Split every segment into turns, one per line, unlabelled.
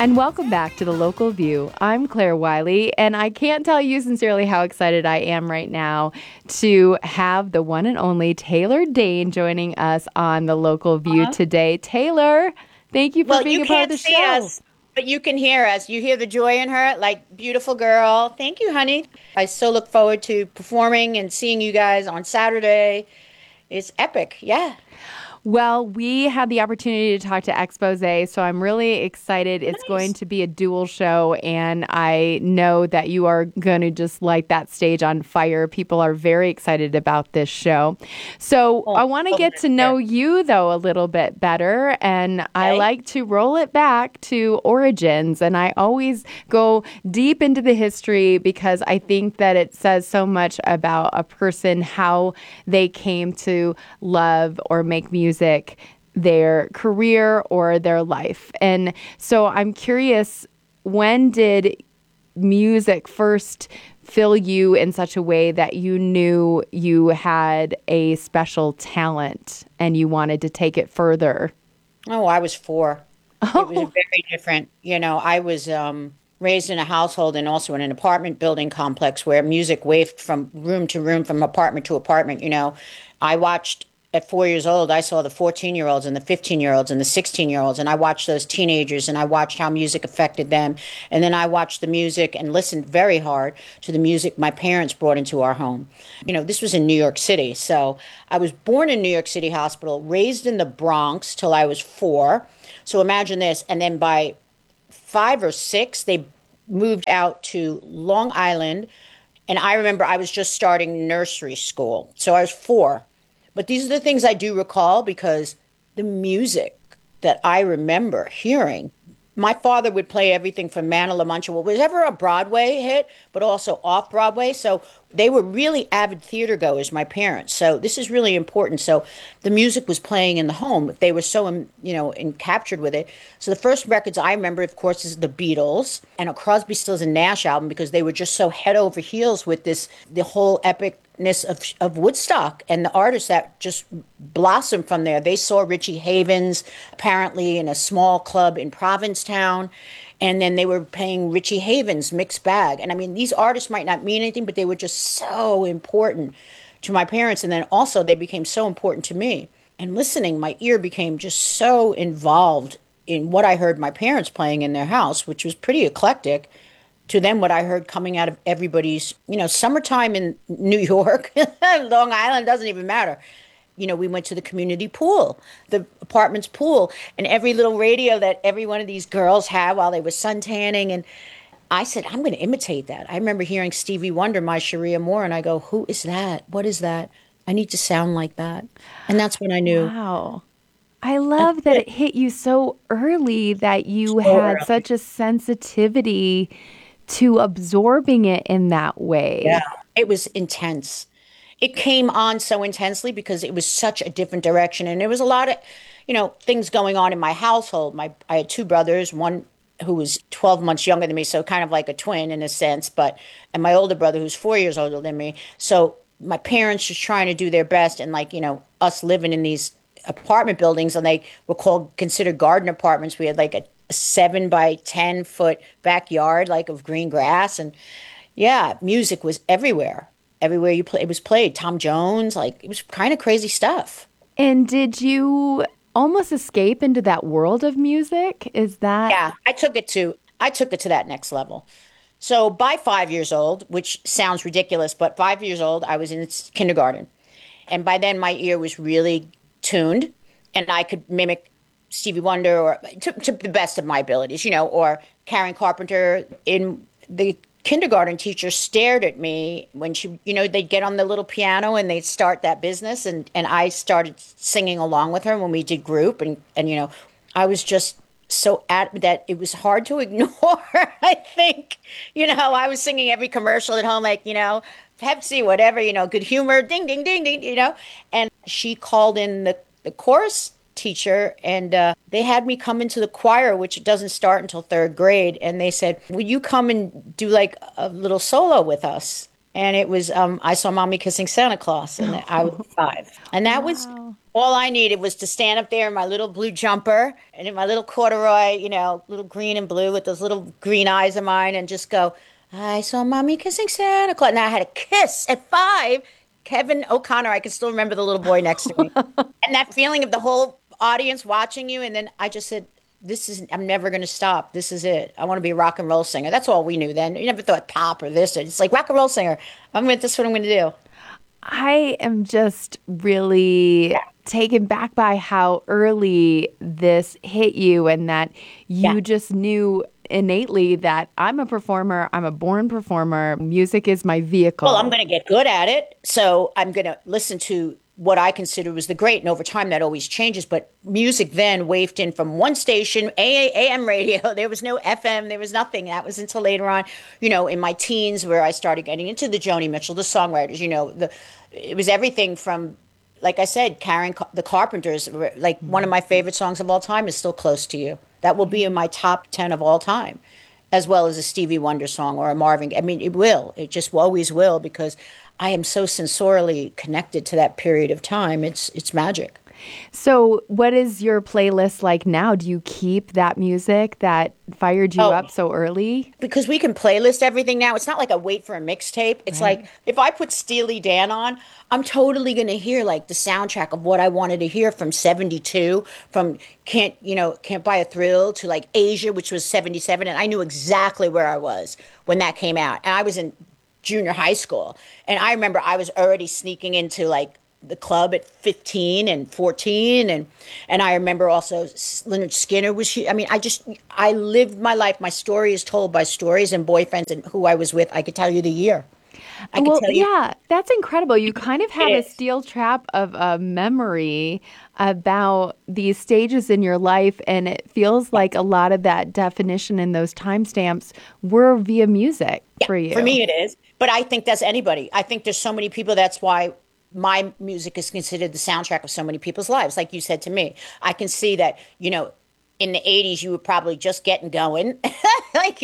And welcome back to The Local View. I'm Claire Wiley, and I can't tell you sincerely how excited I am right now to have the one and only Taylor Dayne joining us on The Local View today. Taylor, thank you for being a part of the show.
You can't see us, but you can hear us. You hear the joy in her, like, beautiful girl. Thank you, honey. I so look forward to performing and seeing you guys on Saturday. It's epic. Yeah.
Well, we had the opportunity to talk to Expose, so I'm really excited. It's going
Nice.
to be a dual show, and I know that you are going to just light that stage on fire. People are very excited about this show. So
Oh,
I want to
so
get
glad
to
to hear.
know you, though, a little bit better, and I
Okay.
like to roll it back to origins, and I always go deep into the history because I think that it says so much about a person, how they came to love or make music, their career or their life. And so I'm curious, when did music first fill you in such a way that you knew you had a special talent and you wanted to take it further?
Oh, I was four. It was
Oh,
very different. I was raised in a household and also in an apartment building complex where music waved from room to room, from apartment to apartment. I watched at 4 years old, I saw the 14-year-olds and the 15-year-olds and the 16-year-olds, and I watched those teenagers and I watched how music affected them. And then I watched the music and listened very hard to the music my parents brought into our home. This was in New York City. So I was born in New York City Hospital, raised in the Bronx till I was four. So imagine this. And then by five or six, they moved out to Long Island. And I remember I was just starting nursery school. So I was four. But these are the things I do recall because the music that I remember hearing, my father would play everything from Manna LaMancha, what was ever a Broadway hit, but also off Broadway. So they were really avid theater goers, my parents. So this is really important. So the music was playing in the home. They were so, captured with it. So the first records I remember, of course, is the Beatles and a Crosby, Stills and Nash album because they were just so head over heels with the whole epicness of Woodstock and the artists that just blossomed from there. They saw Richie Havens apparently in a small club in Provincetown. And then they were paying Richie Havens mixed bag. And I mean, these artists might not mean anything, but they were just so important to my parents. And then also they became so important to me. And listening, my ear became just so involved in what I heard my parents playing in their house, which was pretty eclectic, to then what I heard coming out of everybody's, summertime in New York, Long Island, doesn't even matter. We went to the community pool, the apartment's pool, and every little radio that every one of these girls had while they were suntanning. And I said, I'm going to imitate that. I remember hearing Stevie Wonder, My Sharia Moore, and I go, who is that? What is that? I need to sound like that. And that's when I knew.
wow. I
That's
love that
it.
it hit you so early that you
So
had
early.
such a sensitivity to absorbing it in that
Yeah.
way.
It was intense. It came on so intensely because it was such a different direction. And there was a lot of, things going on in my household. I had two brothers, one who was 12 months younger than me, so kind of like a twin in a sense, and my older brother who's 4 years older than me. So my parents just trying to do their best and us living in these apartment buildings and they were considered garden apartments. We had like a 7 by 10 foot backyard, like of green grass. And yeah, music was everywhere. Everywhere you play, it was played. Tom Jones, like it was kind of crazy stuff.
And did you almost escape into that world of music? Is that
Yeah, I took it to that next level. So by 5 years old, which sounds ridiculous, but 5 years old, I was in kindergarten. And by then my ear was really tuned and I could mimic Stevie Wonder or to the best of my abilities, or Karen Carpenter. In the kindergarten teacher stared at me when they'd get on the little piano and they'd start that business and I started singing along with her when we did group and I was just so at that it was hard to ignore. I think, I was singing every commercial at home, like, Pepsi, whatever, good humor, ding, ding, ding, ding, and she called in the chorus teacher and they had me come into the choir, which doesn't start until third grade. And they said, will you come and do like a little solo with us? And it was, I saw Mommy Kissing Santa Claus and I was five. And that was
wow?
All I needed was to stand up there in my little blue jumper and in my little corduroy, little green and blue with those little green eyes of mine and just go, I saw mommy kissing Santa Claus. And I had a kiss at 5. Kevin O'Connor, I can still remember the little boy next to me. And that feeling of the whole audience watching you. And then I just said, I'm never going to stop. This is it. I want to be a rock and roll singer. That's all we knew then. You never thought pop or this. It's like rock and roll singer. This is what I'm going to do.
I am just really taken back by how early this hit you and that you
Yeah.
just knew innately that I'm a performer, I'm a born performer, music is my
Well, I'm
vehicle.
going to get good at it. So I'm going to listen to what I consider was the great. And over time, that always changes. But music then wafted in from one station, AM radio. There was no FM. There was nothing. That was until later on, in my teens where I started getting into the Joni Mitchell, the songwriters, it was everything from, like I said, the Carpenters. Like one of my favorite songs of all time is Still Close to You. That will be in my top 10 of all time, as well as a Stevie Wonder song or a Marvin. I mean, it will. It just always will because I am so sensorially connected to that period of time. It's magic.
So, what is your playlist like now? Do you keep that music that fired you
Oh,
up so early?
because we can playlist everything now. It's not like I wait for a mixtape. It's
Right.
like if I put Steely Dan on, I'm totally going to hear like the soundtrack of what I wanted to hear from 72, from Can't Buy a Thrill to like Asia, which was 77. And I knew exactly where I was when that came out. And I was in junior high school. And I remember I was already sneaking into like the club at 15 and 14 and I remember also Leonard Skinner was I mean I lived my life. My story is told by stories and boyfriends and who I was with. I could tell you the year. I could
Well,
tell you
yeah, that's incredible. You kind of
it
have a
is.
steel trap of a memory about these stages in your life, and it feels like a lot of that definition and those timestamps were via music
Yeah,
for
for
you.
me it is. But I think that's anybody. I think there's so many people. That's why my music is considered the soundtrack of so many people's lives. Like you said to me, I can see that, in the 80s, you were probably just getting going. like,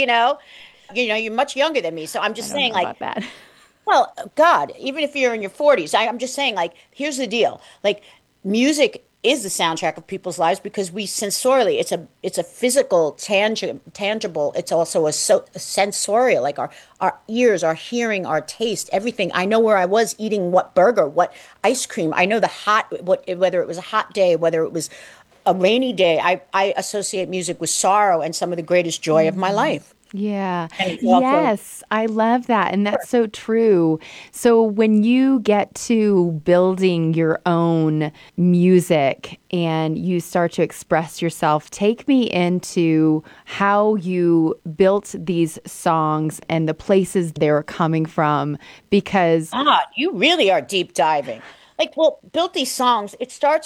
you're much younger than me. So I'm
I
just
don't
saying,
know
like,
about that.
well, God, even if you're in your 40s, I'm just saying, like, here's the deal. Like, music is the soundtrack of people's lives because we sensorially, it's a physical, tangible. It's also a sensorial, like our ears, our hearing, our taste, everything. I know where I was eating what burger, what ice cream. I know whether it was a hot day, whether it was a rainy day. I associate music with sorrow and some of the greatest joy of my
Mhm.
life.
Yeah.
And it's also
Yes, I love that. And that's so true. So when you get to building your own music and you start to express yourself, take me into how you built these songs and the places they were coming from because
God, you really are deep diving. Like, well, built these songs, it starts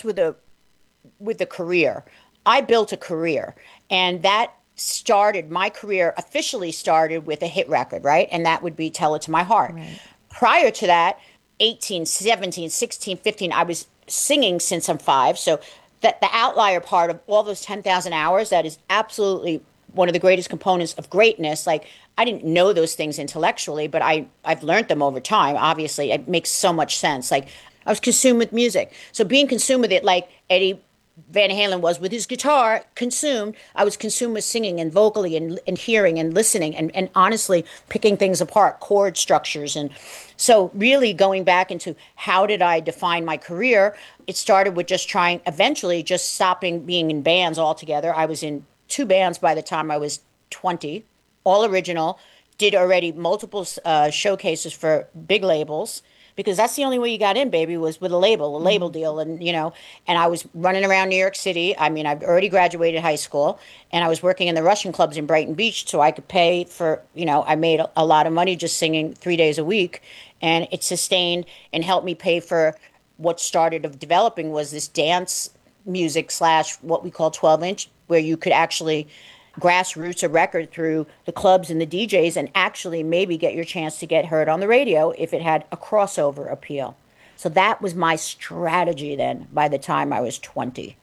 with a career. I built a career, and that started my career officially started with a hit record, right? And that would be Tell It to My Heart.
right.
Prior to that, 18, 17, 16, 15, I was singing since I'm 5. So that the outlier part of all those 10,000 hours, that is absolutely one of the greatest components of greatness. Like I didn't know those things intellectually, but I've learned them over time. Obviously, it makes so much sense. Like I was consumed with music. So being consumed with it, like Eddie Van Halen was with his guitar, consumed. I was consumed with singing and vocally and hearing and listening and honestly picking things apart, chord structures. And so, really going back into how did I define my career, it started with just trying, eventually, just stopping being in bands altogether. I was in 2 bands by the time I was 20, all original, did already multiple showcases for big labels because that's the only way you got in, baby, was with a label
Mm.
deal. And I was running around New York City. I mean, I've already graduated high school and I was working in the Russian clubs in Brighton Beach so I could pay for, I made a lot of money just singing 3 days a week. And it sustained and helped me pay for what started of developing was this dance music slash what we call 12-inch, where you could actually grassroots a record through the clubs and the DJs and actually maybe get your chance to get heard on the radio if it had a crossover appeal. So that was my strategy then by the time I was 20.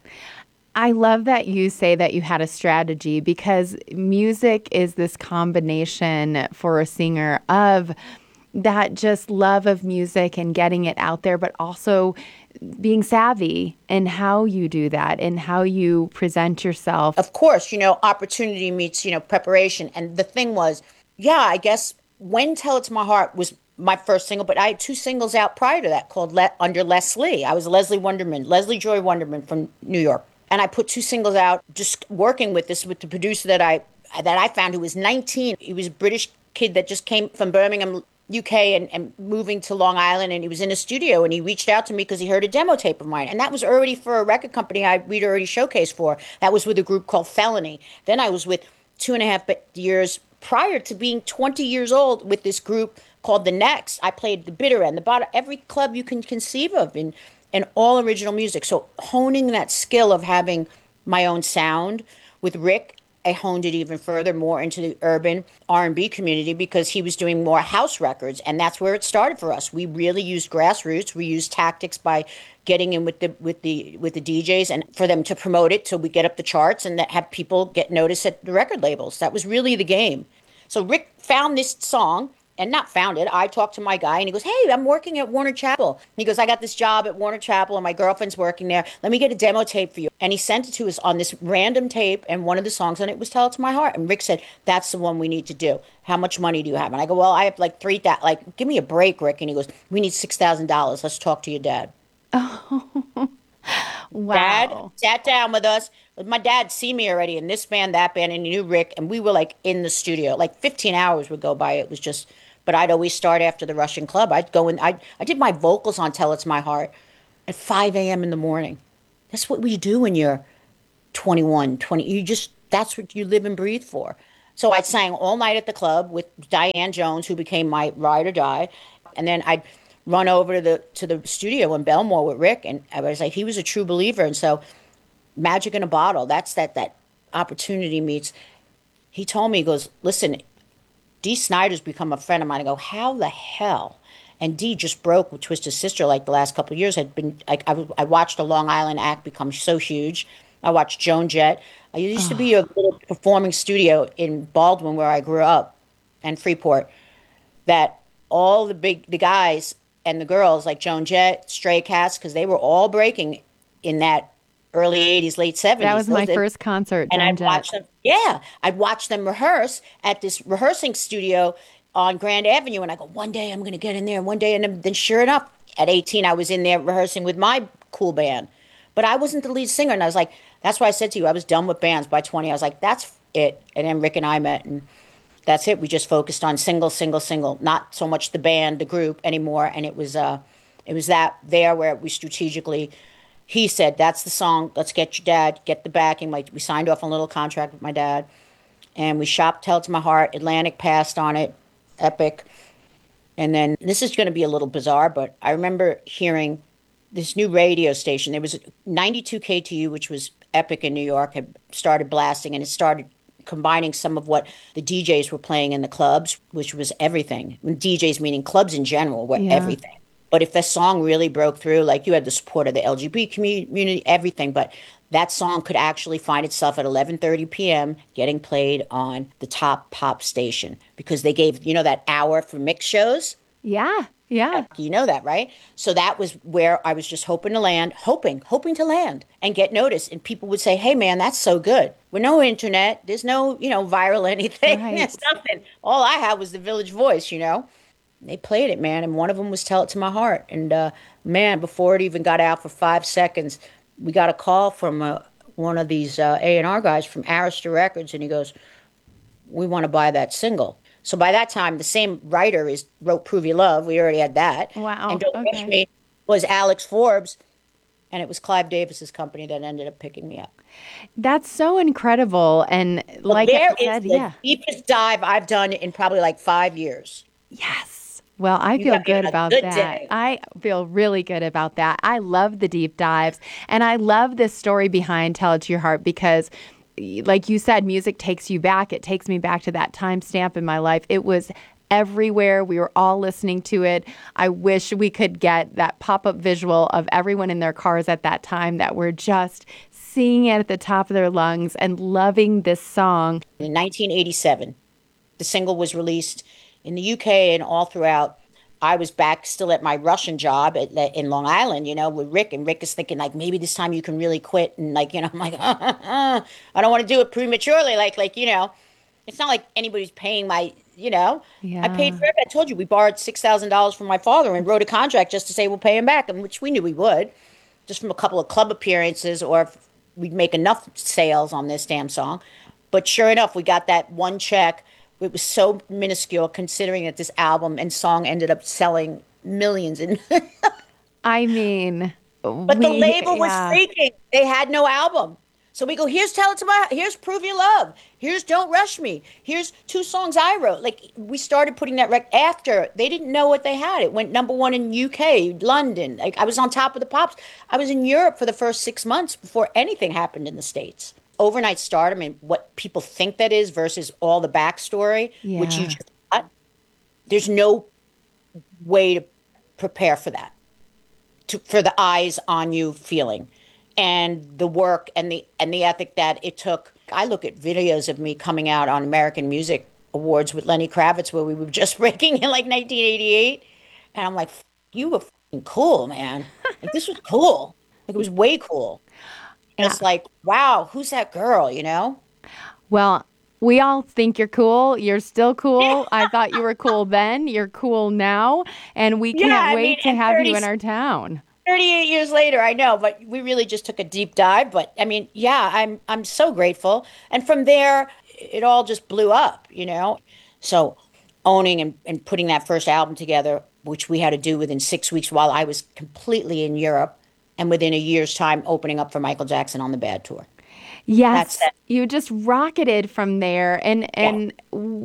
I love that you say that you had a strategy because music is this combination for a singer of that just love of music and getting it out there, but also being savvy in how you do that and how you present yourself.
Of course, opportunity meets, preparation. And the thing was, yeah, I guess When Tell It to My Heart was my first single, but I had two singles out prior to that called Under Leslie. I was Leslie Wonderman, Leslie Joy Wonderman from New York. And I put two singles out just working with the producer that I found, who was 19. He was a British kid that just came from Birmingham, UK, and moving to Long Island, and he was in a studio, and he reached out to me because he heard a demo tape of mine, and that was already for a record company we'd already showcased for. That was with a group called Felony. Then I was with 2.5 years prior to being 20 years old with this group called The Next. I played the bitter end, the bottom, every club you can conceive of, and all original music. So honing that skill of having my own sound with Rick, I honed it even further, more into the urban R&B community, because he was doing more house records, and that's where it started for us. We really used grassroots. We used tactics by getting in with the DJs and for them to promote it till we get up the charts and that have people get noticed at the record labels. That was really the game. So Rick found this song. And not found it. I talked to my guy and he goes, "Hey, I'm working at Warner Chappell." He goes, "I got this job at Warner Chappell and my girlfriend's working there. Let me get a demo tape for you." And he sent it to us on this random tape, and one of the songs on it was "Tell It to My Heart." And Rick said, "That's the one we need to do. How much money do you have?" And I go, "Well, I have like give me a break, Rick." And he goes, "We need $6,000. Let's talk to your dad." Dad
Wow.
sat down with us. My dad see me already in this band, that band, and he knew Rick, and we were like in the studio. Like 15 hours would go by. It was just, but I'd always start after the Russian Club. I'd go in. I did my vocals on "Tell It to My Heart" at 5 a.m. in the morning. That's what we do when you're 21, 20. That's what you live and breathe for. So I sang all night at the club with Diane Jones, who became my ride or die. And then I'd run over to the studio in Belmore with Rick, and I was like, he was a true believer. And so magic in a bottle, that's that opportunity meets. He told me, he goes, "Listen, Dee Snider's become a friend of mine." I go, "How the hell?" And Dee just broke with Twisted Sister like the last couple of years. I watched a Long Island act become so huge. I watched Joan Jett. I used to be a little performing studio in Baldwin where I grew up, and Freeport, that all the guys and the girls like Joan Jett, Stray Cats, because they were all breaking in that early 80s, late
That
70s.
was my first concert,
And
Joan
I'd
Jett.
watch them. Yeah, I'd watch them rehearse at this rehearsing studio on Grand Avenue, and I go, one day I'm going to get in there. One day, and then sure enough, at 18, I was in there rehearsing with my cool band, but I wasn't the lead singer. And I was like, that's why I said to you, I was done with bands by 20. I was like, that's it. And then Rick and I met, and that's it. We just focused on single, single, single, not so much the band, the group anymore. And it was that there where we strategically, he said, "That's the song. Let's get your dad, get the backing." Like, we signed off on a little contract with my dad, and we shopped "Tell It to My Heart." Atlantic passed on it, Epic. And then this is going to be a little bizarre, but I remember hearing this new radio station. There was 92 KTU, which was Epic in New York, had started blasting, and it started combining some of what the DJs were playing in the clubs, which was everything. DJs meaning clubs in general were
Yeah.
everything. But if the song really broke through, like, you had the support of the LGBT community, everything, but that song could actually find itself at 11:30 p.m. getting played on the top pop station, because they gave, that hour for mix shows.
Yeah. Yeah.
You know that, right? So that was where I was just hoping to land, hoping to land and get noticed. And people would say, "Hey, man, that's so good." With no internet, there's no, viral anything.
Right.
There's nothing. All I had was the Village Voice. They played it, man. And one of them was "Tell It to My Heart." And man, before it even got out for 5 seconds, we got a call from one of these A&R guys from Arista Records. And he goes, "We want to buy that single." So by that time, the same writer wrote "Prove Your Love." We already had that. And
Wow.
"Don't Rush
Okay.
Me" was Alex Forbes, and it was Clive Davis's company that ended up picking me up.
That's so incredible. And
So
like I
there is
said,
the
yeah.
deepest dive I've done in probably like 5 years.
Yes. Well, I
You
feel
got me
good
on a
about
good
that.
day.
I feel really good about that. I love the deep dives, and I love the story behind Tell It to Your Heart because, like you said, music takes you back. It takes me back to that timestamp in my life. It was everywhere. We were all listening to it. I wish we could get that pop-up visual of everyone in their cars at that time that were just singing it at the top of their lungs and loving this song.
In 1987, the single was released in the UK and all throughout. I was back still at my Russian job in Long Island, with Rick. And Rick is thinking, like, maybe this time you can really quit. And, like, I'm like, I don't want to do it prematurely. It's not like anybody's paying I paid
Yeah.
for it. I told you we borrowed $6,000 from my father and wrote a contract just to say we'll pay him back, and which we knew we would, just from a couple of club appearances or if we'd make enough sales on this damn song. But sure enough, we got that one check. It was so minuscule considering that this album and song ended up selling millions. And
I mean,
but the label was
yeah.
freaking. They had no album. So we go, here's Tell It to My, here's Prove Your Love, here's Don't Rush Me, here's 2 songs I wrote. Like, we started putting that after. They didn't know what they had. It went #1 in UK, London. Like, I was on top of the pops. I was in Europe for the first 6 months before anything happened in the States. Overnight stardom and what people think that is versus all the backstory, which you
Yeah.
just got. There's no way to prepare for that, for the eyes on you feeling and the work and the ethic that it took. I look at videos of me coming out on American Music Awards with Lenny Kravitz where we were just breaking in like 1988, and I'm like, you were fucking cool, man. Like, this was cool. Like, it was way cool. And
Yeah.
it's like, wow, who's that girl?
Well, we all think you're cool. You're still cool. I thought you were cool then. You're cool now. And we
Yeah,
can't
I mean,
wait to
and
have you in our town.
38 years later, I know, but we really just took a deep dive. But I mean, yeah, I'm so grateful. And from there, it all just blew up. So owning and putting that first album together, which we had to do within 6 weeks while I was completely in Europe, and within a year's time opening up for Michael Jackson on the Bad Tour. That's
Yes,
it.
you just rocketed from there. And
Yeah.
and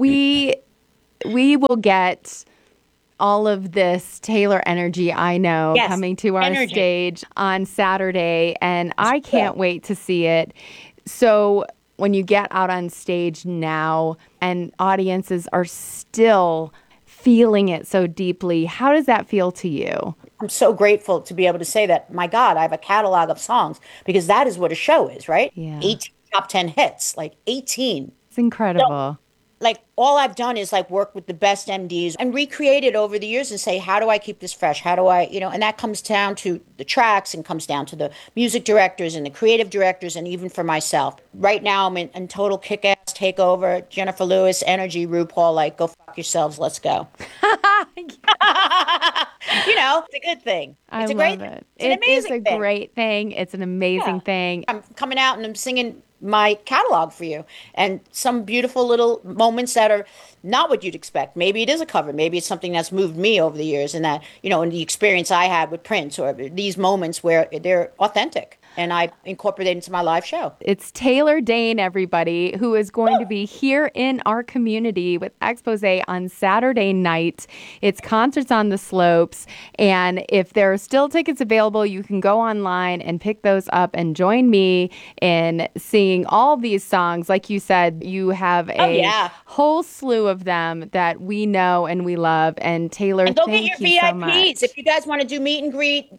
we will get all of this Taylor energy, I know,
Yes.
coming to our
Energy.
stage on Saturday, and I
Yeah.
can't wait to see it. So, when you get out on stage now and audiences are still feeling it so deeply, how does that feel to you?
I'm so grateful to be able to say that, my God, I have a catalog of songs because that is what a show is, right?
Yeah.
18 top 10 hits, like 18.
It's incredible.
Like, all I've done is like work with the best MDs and recreate it over the years and say, how do I keep this fresh? How do and that comes down to the tracks and comes down to the music directors and the creative directors and even for myself. Right now, I'm in total kick-ass takeover, Jennifer Lewis, energy, RuPaul, like, go fuck yourselves, let's go. It's a good thing.
I
It's a
love
great thing.
it.
It's an
It is a
amazing thing.
great thing. It's an amazing
Yeah.
thing.
I'm coming out and I'm singing my catalog for you and some beautiful little moments that are not what you'd expect. Maybe it is a cover. Maybe it's something that's moved me over the years and that, and the experience I had with Prince or these moments where they're authentic and I incorporate it into my live show.
It's Taylor Dayne, everybody, who is going to be here in our community with Expose on Saturday night. It's Concerts on the Slopes. And if there are still tickets available, you can go online and pick those up and join me in singing all these songs. Like you said, you have a
yeah.
whole slew of them that we know and we love. And Taylor,
And go get
thank
your
you so
VIPs.
much.
If you guys want to do meet and greet,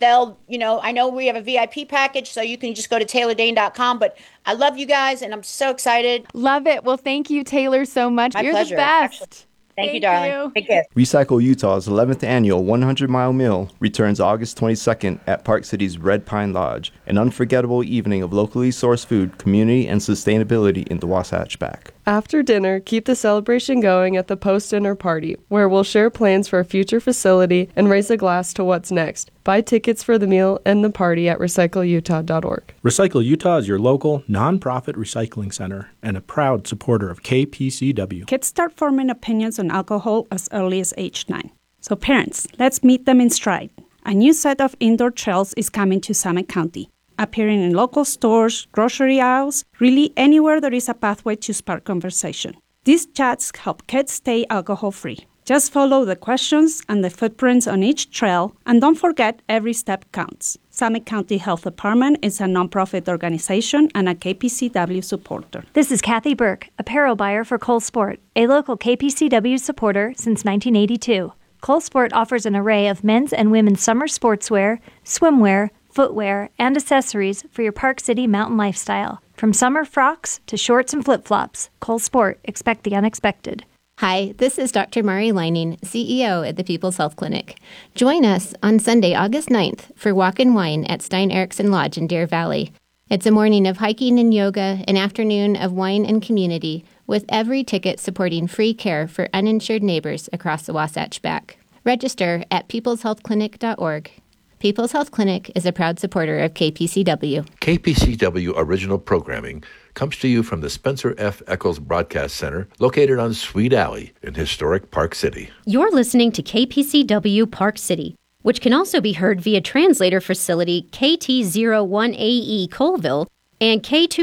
I know we have a VIP package, so you can just go to taylordane.com. But I love you guys, and I'm so excited.
Love it. Well, thank you, Taylor, so much.
My
You're
pleasure.
the best.
Actually, thank you, darling. Take care.
Recycle Utah's 11th annual 100-mile meal returns August 22nd at Park City's Red Pine Lodge, an unforgettable evening of locally sourced food, community, and sustainability in the Wasatch Back.
After dinner, keep the celebration going at the post-dinner party, where we'll share plans for a future facility and raise a glass to what's next. Buy tickets for the meal and the party at recycleutah.org.
Recycle Utah is your local, nonprofit recycling center and a proud supporter of KPCW.
Kids start forming opinions on alcohol as early as age 9. So parents, let's meet them in stride. A new set of indoor trails is coming to Summit County, appearing in local stores, grocery aisles, really anywhere there is a pathway to spark conversation. These chats help kids stay alcohol-free. Just follow the questions and the footprints on each trail, and don't forget every step counts. Summit County Health Department is a nonprofit organization and a KPCW supporter.
This is Kathy Burke, apparel buyer for Cole Sport, a local KPCW supporter since 1982. Cole Sport offers an array of men's and women's summer sportswear, swimwear, footwear, and accessories for your Park City mountain lifestyle. From summer frocks to shorts and flip-flops, Cole Sport, expect the unexpected.
Hi, this is Dr. Mari Leining, CEO at the People's Health Clinic. Join us on Sunday, August 9th for Walk and Wine at Stein Eriksen Lodge in Deer Valley. It's a morning of hiking and yoga, an afternoon of wine and community, with every ticket supporting free care for uninsured neighbors across the Wasatch Back. Register at peopleshealthclinic.org. People's Health Clinic is a proud supporter of KPCW.
KPCW original programming comes to you from the Spencer F. Eccles Broadcast Center, located on Sweet Alley in historic Park City.
You're listening to KPCW Park City, which can also be heard via translator facility KT01AE Colville and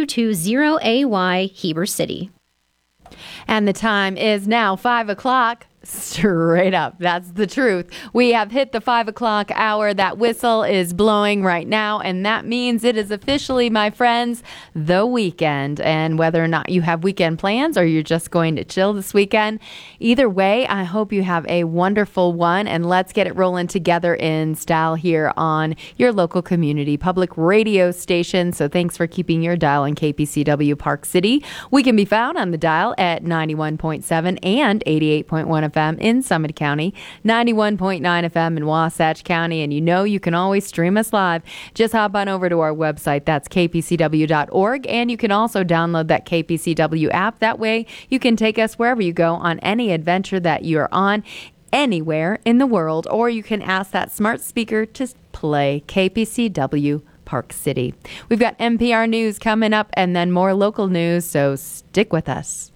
K220AY Heber City.
And the time is now 5 o'clock. Straight up. That's the truth. We have hit the 5 o'clock hour. That whistle is blowing right now, and that means it is officially, my friends, the weekend. And whether or not you have weekend plans or you're just going to chill this weekend, either way, I hope you have a wonderful one, and let's get it rolling together in style here on your local community public radio station. So thanks for keeping your dial on KPCW Park City. We can be found on the dial at 91.7 and 88.1 FM in Summit County, 91.9 FM in Wasatch County, and you can always stream us live. Just hop on over to our website. That's kpcw.org, and you can also download that KPCW app. That way you can take us wherever you go on any adventure that you're on, anywhere in the world, or you can ask that smart speaker to play KPCW Park City. We've got NPR News coming up and then more local news, so stick with us.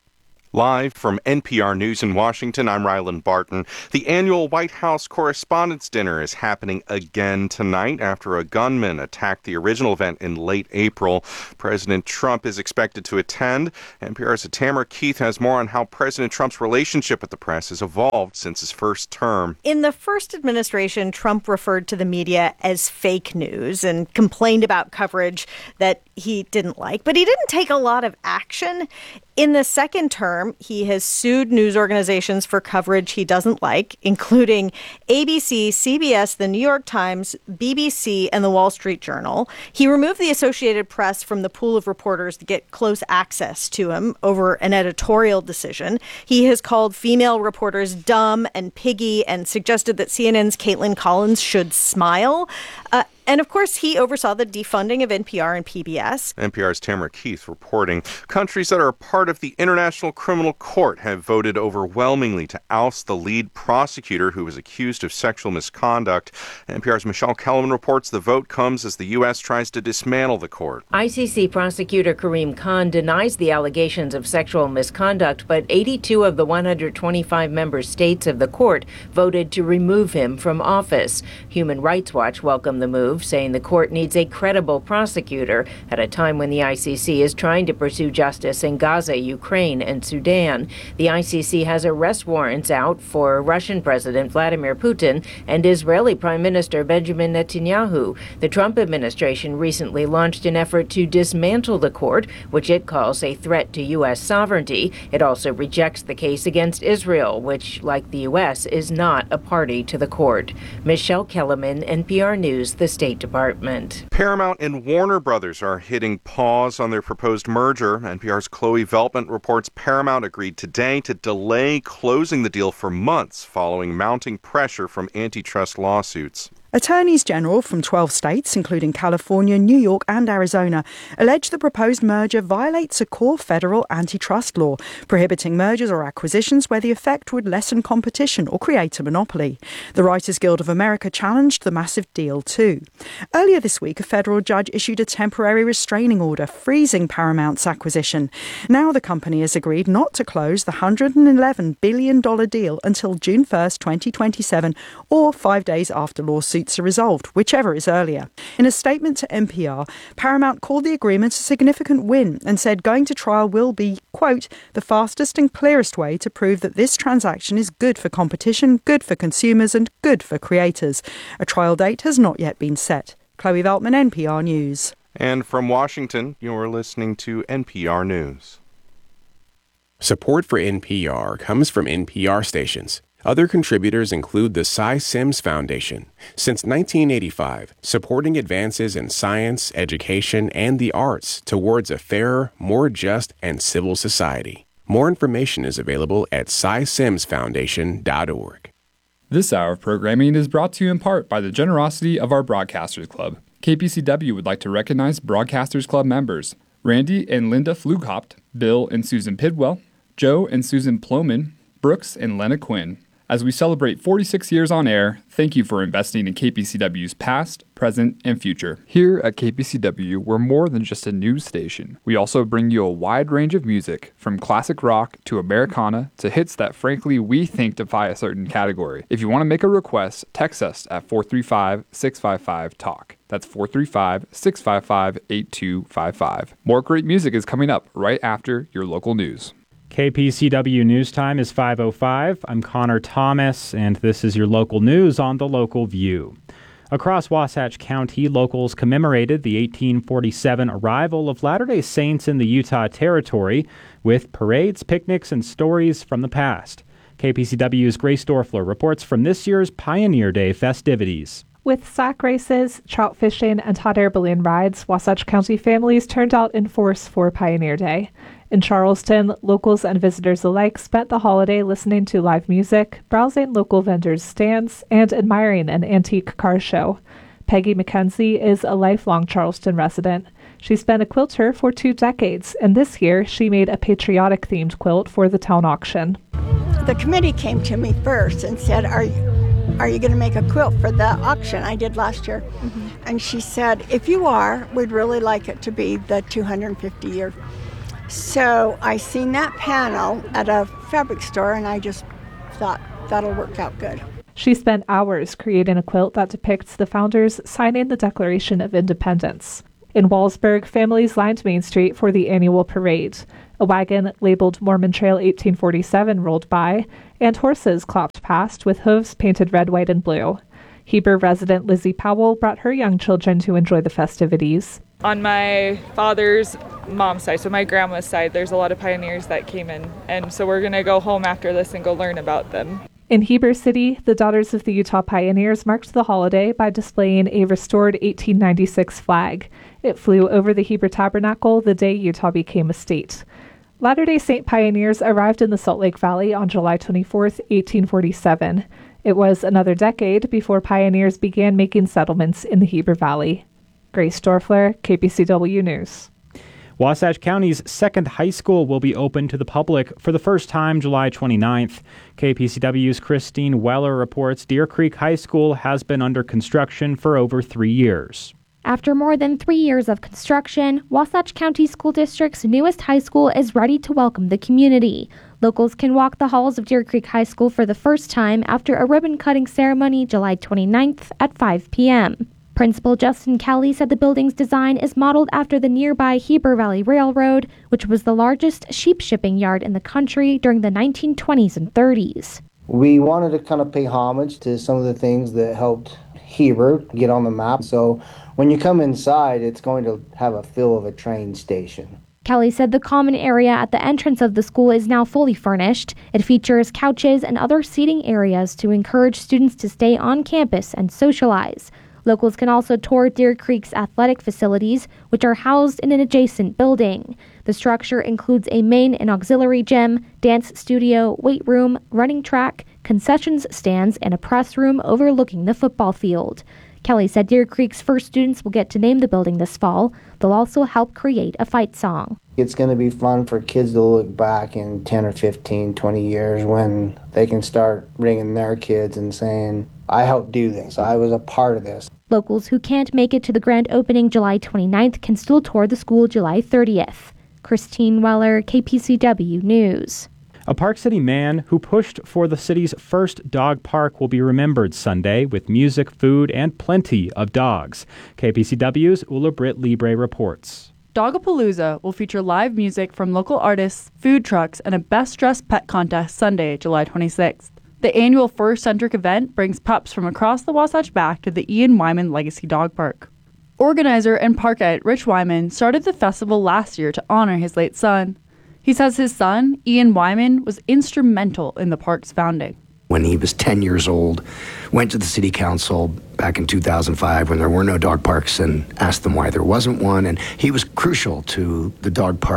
Live from NPR News in Washington, I'm Ryland Barton. The annual White House Correspondents' Dinner is happening again tonight after a gunman attacked the original event in late April. President Trump is expected to attend. NPR's Tamara Keith has more on how President Trump's relationship with the press has evolved since his first term.
In the first administration, Trump referred to the media as fake news and complained about coverage that he didn't like, but he didn't take a lot of action. In the second term, he has sued news organizations for coverage he doesn't like, including ABC, CBS, The New York Times, BBC, and The Wall Street Journal. He removed the Associated Press from the pool of reporters to get close access to him over an editorial decision. He has called female reporters dumb and piggy and suggested that CNN's Caitlin Collins should smile. And, of course, he oversaw the defunding of NPR and PBS.
NPR's Tamara Keith reporting. Countries that are part of the International Criminal Court have voted overwhelmingly to oust the lead prosecutor who was accused of sexual misconduct. NPR's Michelle Kellerman reports the vote comes as the U.S. tries to dismantle the court.
ICC prosecutor Karim Khan denies the allegations of sexual misconduct, but 82 of the 125 member states of the court voted to remove him from office. Human Rights Watch welcomed the move, saying the court needs a credible prosecutor at a time when the ICC is trying to pursue justice in Gaza, Ukraine, and Sudan. The ICC has arrest warrants out for Russian President Vladimir Putin and Israeli Prime Minister Benjamin Netanyahu. The Trump administration recently launched an effort to dismantle the court, which it calls a threat to U.S. sovereignty. It also rejects the case against Israel, which, like the U.S., is not a party to the court. Michelle Kellerman, NPR News, the State Department.
Paramount and Warner Brothers are hitting pause on their proposed merger. NPR's Chloe Veltman reports Paramount agreed today to delay closing the deal for months following mounting pressure from antitrust lawsuits.
Attorneys general from 12 states, including California, New York and Arizona, allege the proposed merger violates a core federal antitrust law, prohibiting mergers or acquisitions where the effect would lessen competition or create a monopoly. The Writers Guild of America challenged the massive deal too. Earlier this week, a federal judge issued a temporary restraining order freezing Paramount's acquisition. Now the company has agreed not to close the $111 billion deal until June 1st, 2027, or 5 days after lawsuits are resolved, whichever is earlier. In a statement to NPR, Paramount called the agreement a significant win and said going to trial will be, quote, the fastest and clearest way to prove that this transaction is good for competition, good for consumers and good for creators. A trial date has not yet been set. Chloe Veltman, NPR News.
And from Washington, you're listening to NPR News.
Support for NPR comes from NPR stations. Other contributors include the Cy Sims Foundation. Since 1985, supporting advances in science, education, and the arts towards a fairer, more just, and civil society. More information is available at SciSimsFoundation.org.
This hour of programming is brought to you in part by the generosity of our Broadcasters Club. KPCW would like to recognize Broadcasters Club members Randy and Linda Flughaupt, Bill and Susan Pidwell, Joe and Susan Ploman, Brooks and Lena Quinn. As we celebrate 46 years on air, thank you for investing in KPCW's past, present, and future. Here at KPCW, we're more than just a news station. We also bring you a wide range of music, from classic rock to Americana to hits that frankly we think defy a certain category. If you want to make a request, text us at 435-655-TALK. That's 435-655-8255. More great music is coming up right after your local news.
KPCW News Time is 5:05. I'm Connor Thomas, and this is your local news on the Local View. Across Wasatch County, locals commemorated the 1847 arrival of Latter-day Saints in the Utah Territory with parades, picnics, and stories from the past. KPCW's Grace Dorfler reports from this year's Pioneer Day festivities.
With sack races, trout fishing, and hot air balloon rides, Wasatch County families turned out in force for Pioneer Day. In Charleston, locals and visitors alike spent the holiday listening to live music, browsing local vendors' stands, and admiring an antique car show. Peggy McKenzie is a lifelong Charleston resident. She's been a quilter for 2 decades, and this year she made a patriotic-themed quilt for the town auction.
The committee came to me first and said, Are you going to make a quilt for the auction I did last year? Mm-hmm. And she said, if you are, we'd really like it to be the 250 year. So I seen that panel at a fabric store, and I just thought that'll work out good.
She spent hours creating a quilt that depicts the founders signing the Declaration of Independence. In Wallsburg, families lined Main Street for the annual parade. A wagon labeled Mormon Trail 1847 rolled by, and horses clopped past with hooves painted red, white, and blue. Heber resident Lizzie Powell brought her young children to enjoy the festivities.
On my father's mom's side, so my grandma's side, there's a lot of pioneers that came in, and so we're going to go home after this and go learn about them.
In Heber City, the Daughters of the Utah Pioneers marked the holiday by displaying a restored 1896 flag. It flew over the Heber Tabernacle the day Utah became a state. Latter-day Saint pioneers arrived in the Salt Lake Valley on July 24, 1847. It was another decade before pioneers began making settlements in the Heber Valley. Grace Dorfler, KPCW News.
Wasatch County's second high school will be open to the public for the first time July 29th. KPCW's Christine Weller reports Deer Creek High School has been under construction for over 3 years.
After more than 3 years of construction, Wasatch County School District's newest high school is ready to welcome the community. Locals can walk the halls of Deer Creek High School for the first time after a ribbon-cutting ceremony July 29th at 5 p.m. Principal Justin Kelly said the building's design is modeled after the nearby Heber Valley Railroad, which was the largest sheep shipping yard in the country during the 1920s and 30s.
We wanted to kind of pay homage to some of the things that helped Heber get on the map. So when you come inside, it's going to have a feel of a train station.
Kelly said the common area at the entrance of the school is now fully furnished. It features couches and other seating areas to encourage students to stay on campus and socialize. Locals can also tour Deer Creek's athletic facilities, which are housed in an adjacent building. The structure includes a main and auxiliary gym, dance studio, weight room, running track, concessions stands, and a press room overlooking the football field. Kelly said Deer Creek's first students will get to name the building this fall. They'll also help create a fight song.
It's going to be fun for kids to look back in 10 or 15, 20 years when they can start bringing their kids and saying, I helped do this. I was a part of this.
Locals who can't make it to the grand opening July 29th can still tour the school July 30th. Christine Weller, KPCW News.
A Park City man who pushed for the city's first dog park will be remembered Sunday with music, food, and plenty of dogs. KPCW's Ula Britt Libre reports.
Dogapalooza will feature live music from local artists, food trucks, and a Best Dressed Pet contest Sunday, July 26th. The annual fur-centric event brings pups from across the Wasatch back to the Ian Wyman Legacy Dog Park. Organizer and parkite Rich Wyman started the festival last year to honor his late son. He says his son, Ian Wyman, was instrumental in the park's founding.
When he was 10 years old, went to the city council back in 2005 when there were no dog parks and asked them why there wasn't one. And he was crucial to the dog park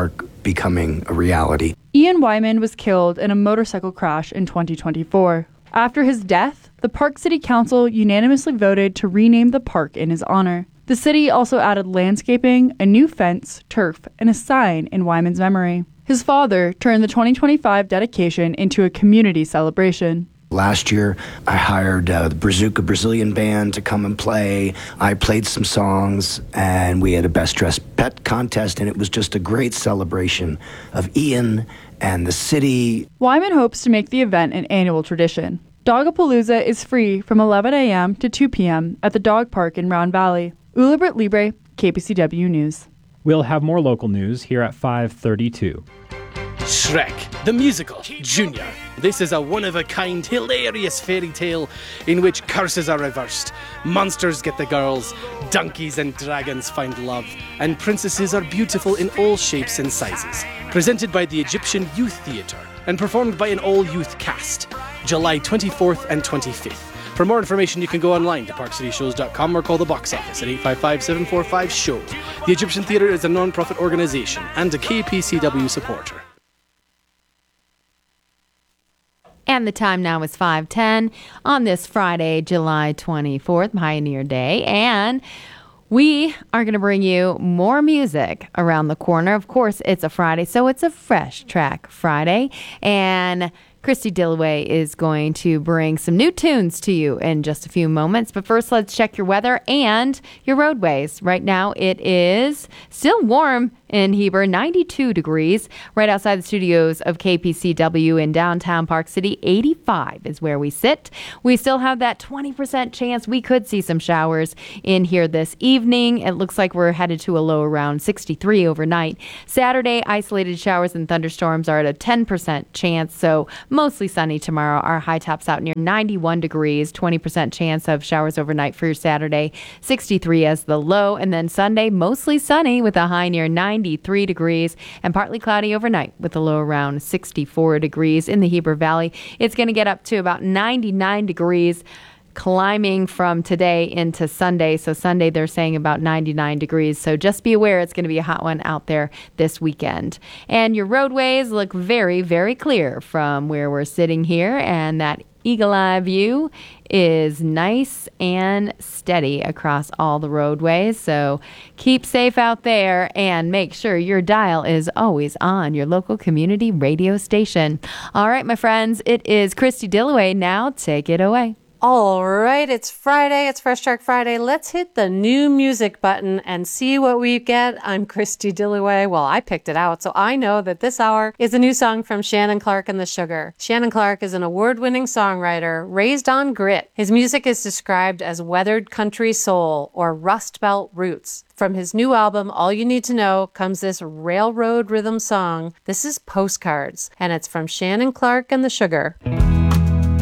becoming a reality.
Ian Wyman was killed in a motorcycle crash in 2024. After his death, the Park City Council unanimously voted to rename the park in his honor. The city also added landscaping, a new fence, turf, and a sign in Wyman's memory. His father turned the 2025 dedication into a community celebration.
Last year, I hired the Brazuca Brazilian band to come and play. I played some songs, and we had a Best Dressed Pet contest, and it was just a great celebration of Ian and the city.
Wyman hopes to make the event an annual tradition. Dogapalooza is free from 11 a.m. to 2 p.m. at the dog park in Round Valley. Ulibert Libre, KPCW News.
We'll have more local news here at 5:32.
Shrek, the musical, Junior. This is a one-of-a-kind, hilarious fairy tale in which curses are reversed, monsters get the girls, donkeys and dragons find love, and princesses are beautiful in all shapes and sizes. Presented by the Egyptian Youth Theatre and performed by an all-youth cast, July 24th and 25th. For more information, you can go online to parkcityshows.com or call the box office at 855-745-SHOW. The Egyptian Theatre is a non-profit organisation and a KPCW supporter.
And the time now is 5:10 on this Friday, July 24th, Pioneer Day. And we are going to bring you more music around the corner. Of course, it's a Friday, so it's a Fresh Track Friday. And Christy Dillaway is going to bring some new tunes to you in just a few moments. But first, let's check your weather and your roadways. Right now, it is still warm in Heber, 92 degrees. Right outside the studios of KPCW in downtown Park City, 85 is where we sit. We still have that 20% chance we could see some showers in here this evening. It looks like we're headed to a low around 63 overnight. Saturday, isolated showers and thunderstorms are at a 10% chance, so mostly sunny tomorrow. Our high tops out near 91 degrees, 20% chance of showers overnight for your Saturday, 63 as the low. And then Sunday, mostly sunny with a high near 93 degrees and partly cloudy overnight with a low around 64 degrees in the Heber Valley. It's going to get up to about 99 degrees climbing from today into Sunday. So Sunday, they're saying about 99 degrees. So just be aware it's going to be a hot one out there this weekend. And your roadways look very, very clear from where we're sitting here. And that eagle eye view is nice and steady across all the roadways. So keep safe out there and make sure your dial is always on your local community radio station. All right, my friends, it is Christy Dillaway now. Take it away.
All right, it's Friday. It's Fresh Track Friday. Let's hit the new music button and see what we get. I'm Christy Dillaway. Well, I picked it out, so I know that this hour is a new song from Shannon Clark and the Sugar. Shannon Clark is an award-winning songwriter raised on grit. His music is described as weathered country soul or Rust Belt roots. From his new album, All You Need to Know, comes this railroad rhythm song. This is Postcards, and it's from Shannon Clark and the Sugar.